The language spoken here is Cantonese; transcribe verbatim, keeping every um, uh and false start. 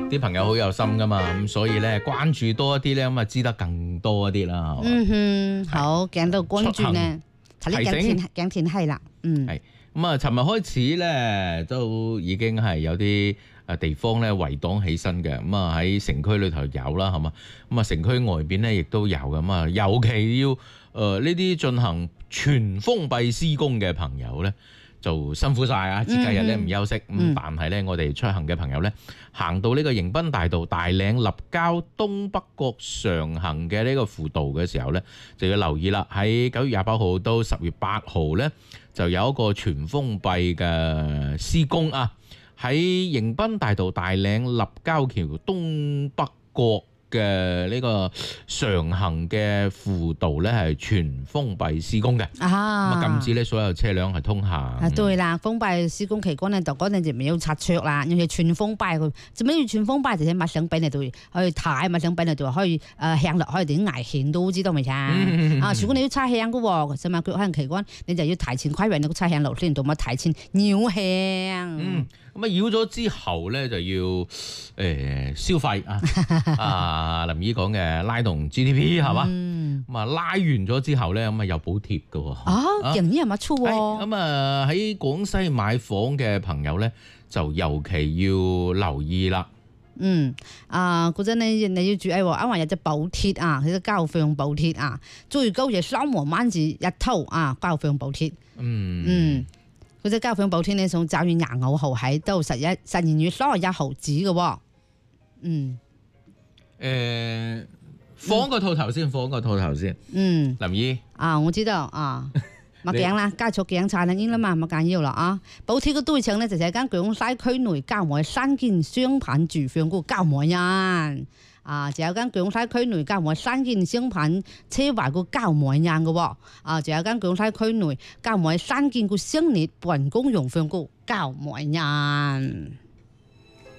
啲朋友好有心噶嘛，咁所以咧關注多一啲咧，咁啊知得更多一啲啦，係嘛？ 嗯哼，好，講到關注呢，提醒講天氣啦，嗯， 係咁啊，尋日開始咧都已經係有啲誒地方咧圍擋起身嘅，咁啊喺城區裏頭有啦，係嘛？咁啊城區外邊咧亦都有咁啊，尤其要誒呢啲進行全封閉施工嘅朋友咧。就辛苦晒啊！節假日咧唔休息，咁、嗯、但係咧我哋出行嘅朋友咧，行到呢個迎賓大道、大嶺立交、東北角上行嘅呢個輔道嘅時候咧，就要留意啦。喺九月廿八號到十月八號咧，就有一個全封閉嘅施工啊！喺迎賓大道、大嶺立交橋東北角嘅呢個上行嘅輔道咧係全封閉施工嘅，咁啊禁止咧所有車輛係通行。 啊，對啦，封閉施工期間呢，就嗰陣就唔要拆牆啦，因為全封閉佢，做咩要全封閉？就係抹上邊嚟度可以睇，抹上邊嚟度可以誒行落去點危險都知道未？啊，如果你要拆向嘅喎，咁啊佢可能期間你就要提前規劃你個拆向路線，同埋提前繞向。 嗯，咁啊繞咗之後咧就要誒、呃、消費啊啊林姨講嘅拉動 G D P 係嘛？咁啊拉完咗之後咧咁啊有補貼嘅喎。 啊，人呢係咪粗喎？ 咁啊喺廣西買房嘅朋友咧就尤其要留意啦。 嗯，啊嗰陣你你要注意喎，因為有隻補貼啊，佢個交費用補貼啊，最高就三萬蚊至一套啊，交費用補貼。 嗯嗯，嗰隻交費用補貼呢，從九月廿五號喺到十一十二月三十一號止嘅喎。嗯， 誒、呃，放個套頭先，放個套頭先。嗯，林姨。 啊，我知道啊。咪講啦，加速檢查啦，應啦嘛，咪緊要啦啊！補貼嘅對象呢，就係間廣西區內郊外三間商品住房嘅郊外人啊，仲有間廣西區內郊外三間商品車位嘅郊外人嘅喎啊，仲有間廣西區內郊外三間嘅商業辦公用房嘅郊外人。